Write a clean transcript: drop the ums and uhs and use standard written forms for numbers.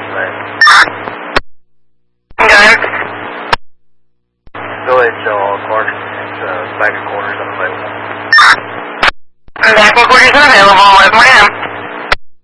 Got it. Go ahead, show all quarters. Back and quarters unavailable. Back and quarters unavailable. 11 a.m.